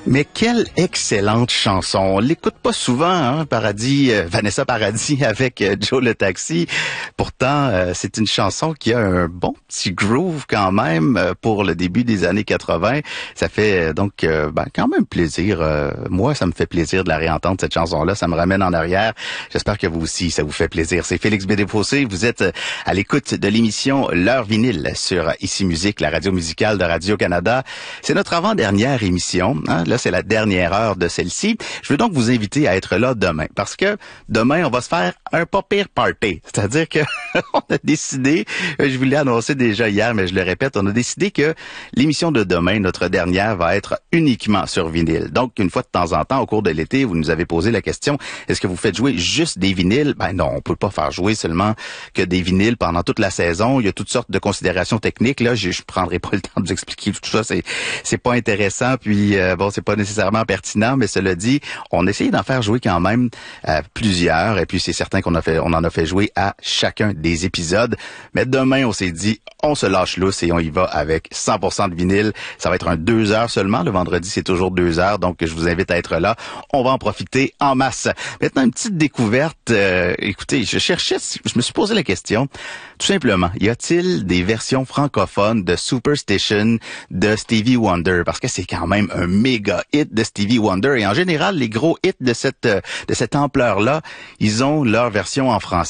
Mais quelle excellente chanson. On l'écoute pas souvent, hein, Vanessa Paradis avec Joe le Taxi. Pourtant, c'est une chanson qui a un bon petit groove quand même pour le début des années 80. Ça fait donc quand même plaisir. Moi, ça me fait plaisir de la réentendre, cette chanson-là. Ça me ramène en arrière. J'espère que vous aussi, ça vous fait plaisir. C'est Félix Bédéfossé. Vous êtes à l'écoute de l'émission L'heure vinyle sur Ici Musique, la radio musicale de Radio-Canada. C'est notre avant-dernière émission, hein. Là, c'est la dernière heure de celle-ci. Je veux donc vous inviter à être là demain, parce que demain, on va se faire un pas pire party. C'est-à-dire que on a décidé, je vous l'ai annoncé déjà hier, mais je le répète, on a décidé que l'émission de demain, notre dernière, va être uniquement sur vinyle. Donc, une fois de temps en temps, au cours de l'été, vous nous avez posé la question, est-ce que vous faites jouer juste des vinyles? Ben non, on peut pas faire jouer seulement que des vinyles pendant toute la saison. Il y a toutes sortes de considérations techniques. Là, je prendrai pas le temps de vous expliquer tout ça. C'est pas intéressant. Puis c'est pas nécessairement pertinent, mais cela dit, on essaye d'en faire jouer quand même plusieurs. Et puis c'est certain on en a fait jouer à chacun des épisodes. Mais demain, on s'est dit, on se lâche lousse et on y va avec 100% de vinyle. Ça va être un 2 heures seulement. Le vendredi, c'est toujours 2 heures. Donc, je vous invite à être là. On va en profiter en masse. Maintenant, une petite découverte. Écoutez, je me suis posé la question. Tout simplement, y a-t-il des versions francophones de Superstition de Stevie Wonder? Parce que c'est quand même un méga hit de Stevie Wonder. Et en général, les gros hits de cette ampleur-là, ils ont leur version en français.